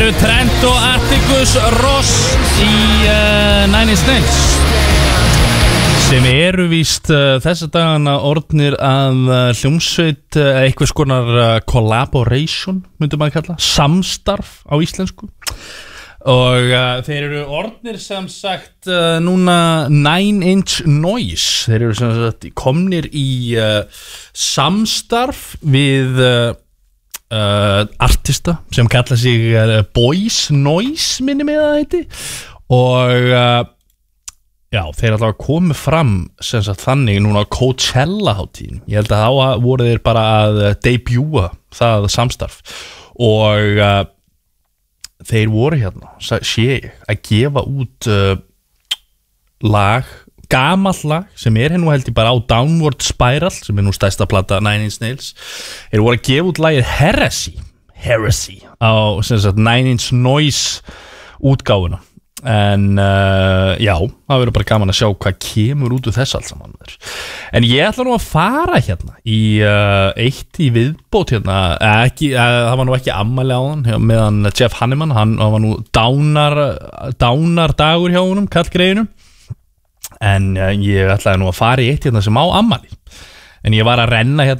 eru Trent og Atticus Ross í Nine Inch Nails sem eru víst þessa dagana orðnir að hljómsveit eitthvað skonar collaboration myndum maður kalla, samstarf á íslensku og þeir eru orðnir sem sagt núna Nine Inch Noise, þeir eru sem sagt komnir í samstarf við artista sem kalla sig Boys Noise minni með það heiti og já, þeir alltaf komið fram sem sagt þannig núna á Coachella-hátíðin. Ég held að þá voru þeir bara að debúa það samstarf og þeir voru hérna, sé ég, að gefa út lag, gamalt lag sem nú held ég bara á Downward Spiral sem nú stærsta plata Nine Inch Nails. Þeir voru að gefa út lagið Heresy á sem sagt Nine Inch Noise útgáfuna. En já, það verður bara gaman að sjá hvað kemur út úr þess allt saman. En ég ætla nú að fara hérna í eitt í viðbót hérna, það var nú ekki afmæli á hann meðan Jeff Hanneman, hann var nú dánar dagur hjá honum, kallgreyinu. En ég ætlaði nú að fara í eitt hérna sem á afmæli. En ég var að renna hérna